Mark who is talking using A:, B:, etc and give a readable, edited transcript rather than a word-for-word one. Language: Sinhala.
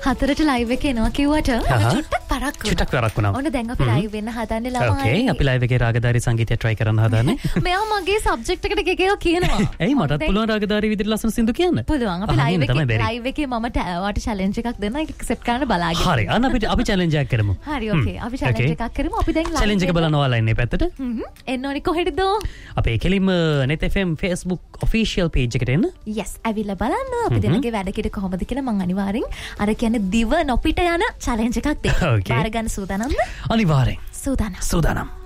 A: 4ට ලයිව් එකේ එනවා කිව්වට චුට්ටක් පරක් වුණා. ඔන්න දැන් අපි ලයිව් වෙන්න හදන්නේ ළමයි.
B: ඕකේ අපි ලයිව් එකේ රාගදාරි සංගීතය try කරන්න හදන්නේ.
A: මෙයා මගේ සබ්ජෙක්ට් එකට ගෙකේව කියනවා.
B: එයි මටත් පුළුවන් රාගදාරි විදිහට ලස්සන සින්දු කියන්න.
A: පුළුවන්. අපි ලයිව් එකේ මම ඔයාට challenge එකක් දෙන්න ඒක accept කරන්න බලාගෙන.
B: හරි. අන්න අපි challenge එකක් කරමු.
A: හරි ඕකේ. අපි challenge එකක් කරමු. අපි දැන්
B: challenge එක බලන්න ඔයාලා ඉන්නේ පැත්තට.
A: එන්න ඕනේ කොහෙටද?
B: අපේ කෙලින්ම net fm Facebook official page එකට එන්න.
A: yes ඇවිල්ලා බලන්න අපි දෙනගේ වැඩ කිට කොහොමද කියලා මම අනිවාර්යෙන් අර කියන්නේ දිව නොපිට යන challenge එකක් දෙන්න. බාර ගන්න සූදානම්ද?
B: අනිවාර්යෙන්.
A: සූදානම්.
B: සූදානම්.